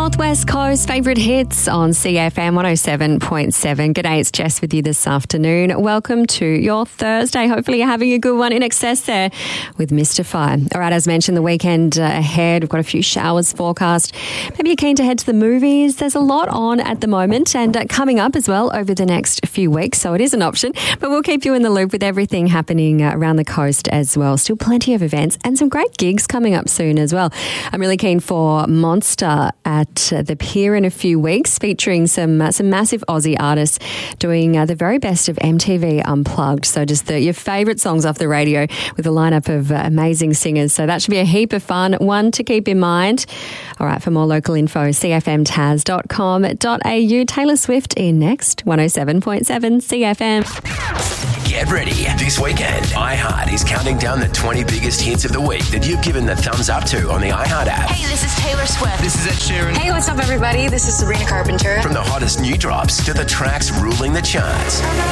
Northwest Coast favourite hits on CFM 107.7. G'day, it's Jess with you this afternoon. Welcome to your Thursday. Hopefully you're having a good one. In excess there with Mystify. All right, as mentioned, the weekend ahead. We've got a few showers forecast. Maybe you're keen to head to the movies. There's a lot on at the moment and coming up as well over the next few weeks. So it is an option, but we'll keep you in the loop with everything happening around the coast as well. Still plenty of events and some great gigs coming up soon as well. I'm really keen for Monster at the Pier in a few weeks, featuring some massive Aussie artists doing the very best of MTV Unplugged. So just your favourite songs off the radio with a lineup of amazing singers. So that should be a heap of fun. One to keep in mind. All right, for more local info, cfmtaz.com.au. Taylor Swift in next, 107.7 CFM. Get ready. This weekend, iHeart is counting down the 20 biggest hits of the week that you've given the thumbs up to on the iHeart app. Hey, this is Taylor Swift. This is Ed Sheeran. Hey, what's up, everybody? This is Sabrina Carpenter. From the hottest new drops to the tracks ruling the charts.